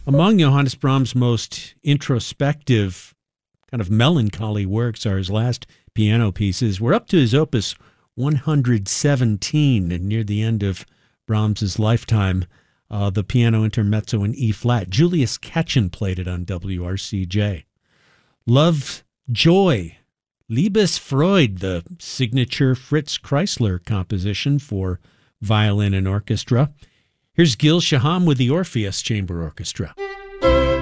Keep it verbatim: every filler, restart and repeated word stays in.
Among Johannes Brahms' most introspective, kind of melancholy works are his last piano pieces. We're up to his opus one hundred seventeen, and near the end of Brahms' lifetime, uh, the piano intermezzo in E-flat. Julius Ketchen played it on W R C J. Love, Joy, Liebesfreude, the signature Fritz Kreisler composition for violin and orchestra. Here's Gil Shaham with the Orpheus Chamber Orchestra.